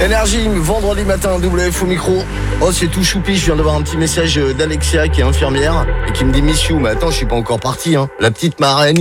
Énergie, vendredi matin, WF au micro. Oh, c'est tout choupi, je viens d'avoir un petit message d'Alexia qui est infirmière et qui me dit Miss You, mais attends, je suis pas encore parti, hein. La petite marraine.